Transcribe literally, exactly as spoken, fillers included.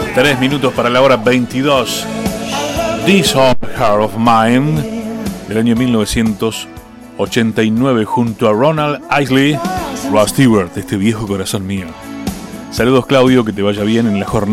Tres minutos para la hora veintidós. This Old Heart of Mine, del año mil novecientos ochenta y nueve, junto a Ronald Isley, Rod Stewart, este viejo corazón mío. Saludos, Claudio, que te vaya bien en la jornada.